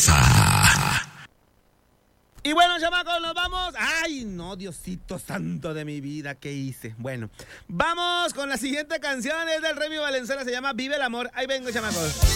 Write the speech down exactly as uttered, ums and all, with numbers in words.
Exa. Y bueno, chamacos, nos vamos. Ay, no, Diosito santo de mi vida, ¿qué hice? Bueno, vamos con la siguiente canción, es del Remy Valenzuela, se llama Vive el Amor. Ahí vengo, chamacos.